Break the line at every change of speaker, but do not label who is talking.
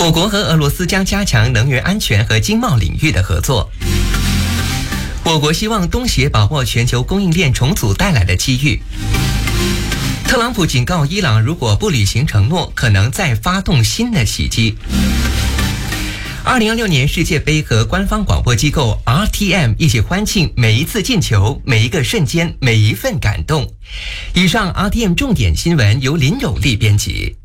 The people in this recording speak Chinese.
我国和俄罗斯将加强能源安全和经贸领域的合作。我国希望东协把握全球供应链重组带来的机遇。特朗普警告伊朗，如果不履行承诺，可能再发动新的袭击。2026年世界杯和官方广播机构 RTM 一起欢庆每一次进球、每一个瞬间、每一份感动。以上 RTM 重点新闻由林有利编辑。